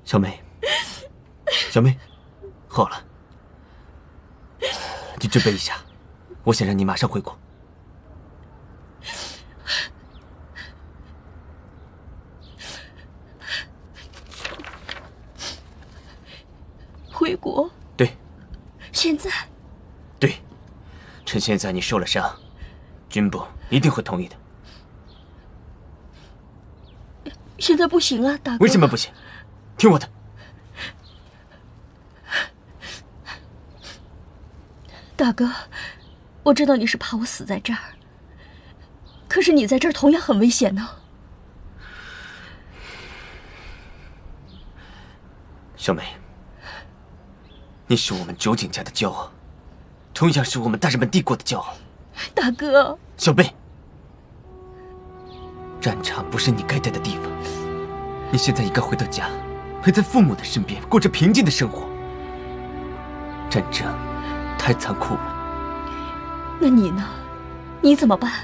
小梅，小梅，好了，你准备一下，我想让你马上回国。 回国？ 对。 现在？ 对，趁现在你受了伤，军部一定会同意的。 现在不行啊，大哥。 为什么不行？听我的。 大哥，我知道你是怕我死在这儿，可是你在这儿同样很危险呢。 小梅，你是我们九井家的骄傲，同样是我们大日本帝国的骄傲。 大哥， 小梅，战场不是你该待的地方，你现在应该回到家，陪在父母的身边，过着平静的生活。战争太残酷了。 那你呢？你怎么办？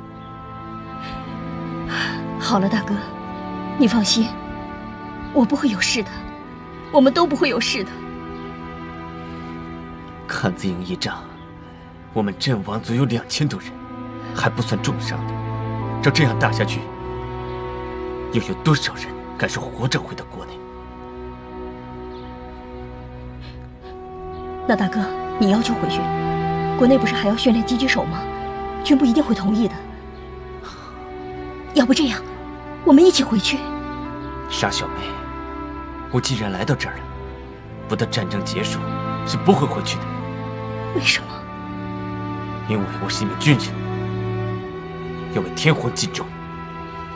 好了，大哥，你放心，我不会有事的，我们都不会有事的。 看字营一仗，我们阵亡足有2000多人，还不算重伤的。照这样打下去，又有多少人敢是活着回到国内？ 那大哥，你要求回去，国内不是还要训练狙击手吗？军部一定会同意的。要不这样，我们一起回去。 沙小梅，我既然来到这儿了，不到战争结束是不会回去的。 为什么？ 因为我是一名军人，要为天皇尽忠。